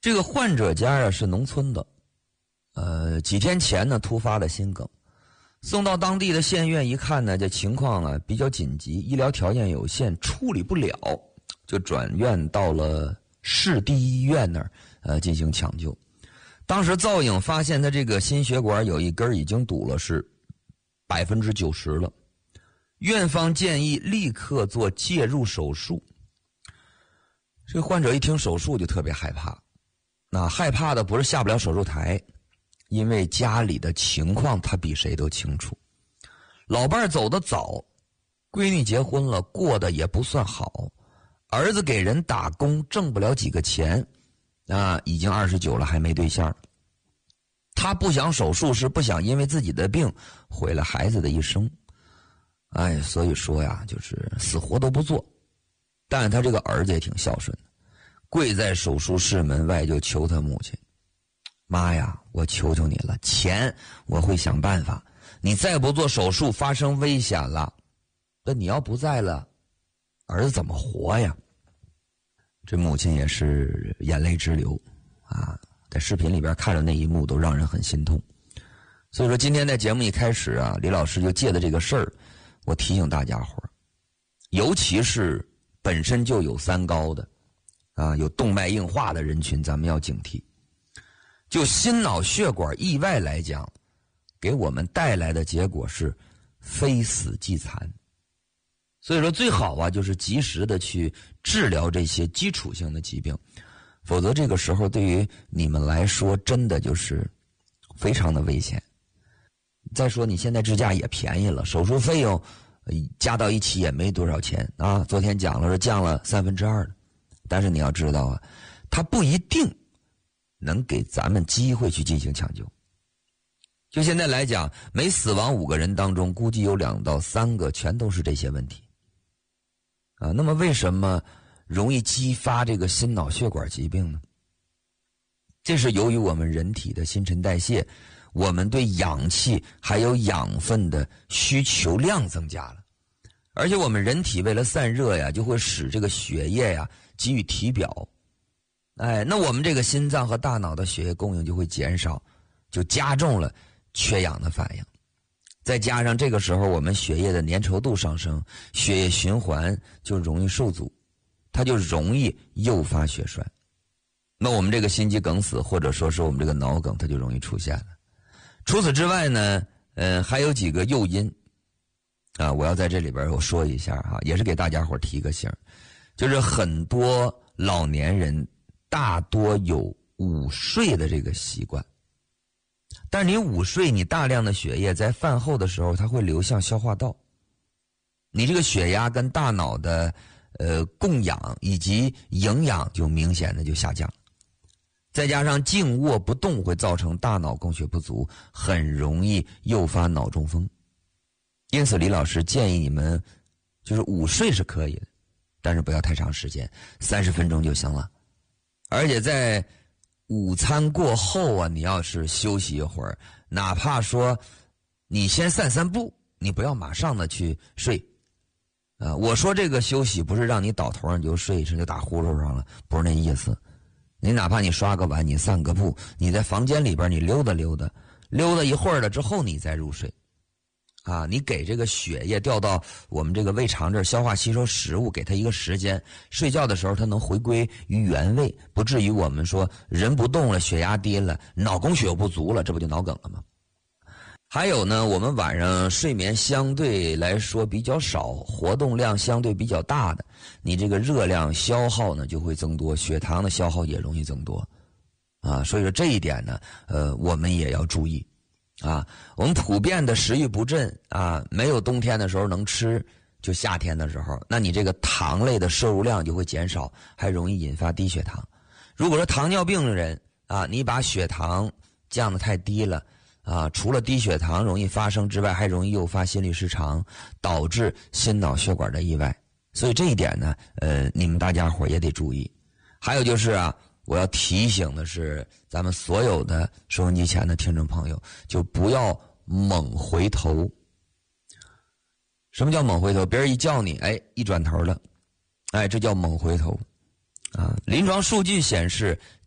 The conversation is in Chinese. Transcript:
这个患者家是农村的，几天前呢突发了心梗，送到当地的县院一看呢，这情况比较紧急，医疗条件有限，处理不了，就转院到了市第一医院那儿进行抢救。当时造影发现他这个心血管有一根已经堵了，是90%了。院方建议立刻做介入手术。这个患者一听手术就特别害怕，那害怕的不是下不了手术台，因为家里的情况他比谁都清楚。老伴儿走得早，闺女结婚了，过得也不算好，儿子给人打工挣不了几个钱，已经29了还没对象。他不想手术，是不想因为自己的病毁了孩子的一生。所以说呀，就是死活都不做。但是他这个儿子也挺孝顺的，跪在手术室门外就求他母亲：妈呀，我求求你了，钱我会想办法，你再不做手术发生危险了，那你要不在了，儿子怎么活呀？这母亲也是眼泪直流在视频里边看着那一幕都让人很心痛。所以说今天在节目一开始李老师就借的这个事儿，我提醒大家伙，尤其是本身就有三高的有动脉硬化的人群，咱们要警惕。就心脑血管意外来讲，给我们带来的结果是非死即残。所以说最好就是及时的去治疗这些基础性的疾病，否则这个时候对于你们来说真的就是非常的危险。再说你现在支架也便宜了，手术费用加到一起也没多少钱昨天讲了是降了2/3的，但是你要知道它不一定能给咱们机会去进行抢救。就现在来讲，每死亡5个人当中估计有2到3个全都是这些问题那么为什么容易激发这个心脑血管疾病呢？这是由于我们人体的新陈代谢，我们对氧气还有养分的需求量增加了，而且我们人体为了散热就会使这个血液给予体表，那我们这个心脏和大脑的血液供应就会减少，就加重了缺氧的反应。再加上这个时候我们血液的粘稠度上升，血液循环就容易受阻，它就容易诱发血栓。那我们这个心肌梗死或者说是我们这个脑梗它就容易出现了。除此之外呢还有几个诱因我要在这里边我说一下也是给大家伙提个醒，就是很多老年人大多有午睡的这个习惯，但是你午睡，你大量的血液在饭后的时候它会流向消化道，你这个血压跟大脑的供氧以及营养就明显的就下降，再加上静卧不动会造成大脑供血不足，很容易诱发脑中风。因此李老师建议你们就是午睡是可以的，但是不要太长时间，30分钟就行了。而且在午餐过后你要是休息一会儿，哪怕说你先散散步，你不要马上的去睡我说这个休息不是让你倒头上就睡，就打呼噜上了，不是那意思。你哪怕你刷个碗，你散个步，你在房间里边你溜达溜达一会儿了之后你再入睡你给这个血液调到我们这个胃肠这儿消化吸收食物，给它一个时间，睡觉的时候它能回归于原位，不至于我们说人不动了，血压低了，脑供血又不足了，这不就脑梗了吗？还有呢，我们晚上睡眠相对来说比较少，活动量相对比较大的，你这个热量消耗呢就会增多，血糖的消耗也容易增多所以说这一点呢我们也要注意我们普遍的食欲不振没有冬天的时候能吃，就夏天的时候，那你这个糖类的摄入量就会减少，还容易引发低血糖。如果说糖尿病的人你把血糖降得太低了除了低血糖容易发生之外，还容易诱发心律失常，导致心脑血管的意外。所以这一点呢你们大家伙也得注意。还有就是我要提醒的是咱们所有的收音机前的听众朋友，就不要猛回头。什么叫猛回头？别人一叫你一转头了这叫猛回头临床数据显示，